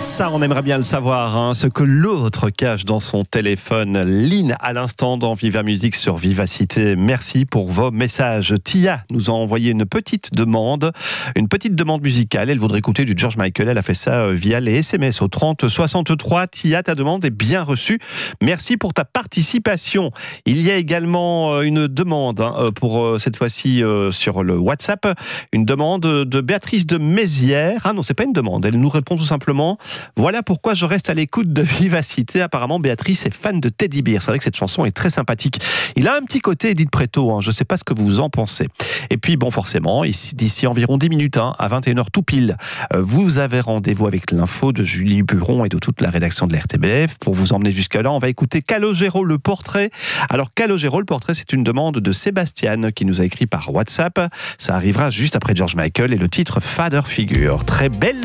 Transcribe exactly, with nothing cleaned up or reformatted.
Ça, on aimerait bien le savoir, hein, ce que l'autre cache dans son téléphone. Lynn, à l'instant, dans Viva Musique sur Vivacité. Merci pour vos messages. Tia nous a envoyé une petite demande, une petite demande musicale. Elle voudrait écouter du George Michael. Elle a fait ça via les S M S au trente soixante-trois. Tia, ta demande est bien reçue. Merci pour ta participation. Il y a également une demande, hein, pour cette fois-ci sur le WhatsApp, une demande de Béatrice de Mézières. Ah non, c'est pas une demande. Elle nous répond tout simplement: voilà pourquoi je reste à l'écoute de Vivacité. Apparemment, Béatrice est fan de Teddy Bear. C'est vrai que cette chanson est très sympathique. Il a un petit côté Edith Preto, hein. Je ne sais pas ce que vous en pensez. Et puis, bon, forcément, ici, d'ici environ dix minutes, hein, à vingt et une heures tout pile, euh, vous avez rendez-vous avec l'info de Julie Buron et de toute la rédaction de la R T B F. Pour vous emmener jusque-là, on va écouter Calogero, le portrait. Alors, Calogero, le portrait, c'est une demande de Sébastien qui nous a écrit par WhatsApp. Ça arrivera juste après George Michael et le titre Father Figure. Très belle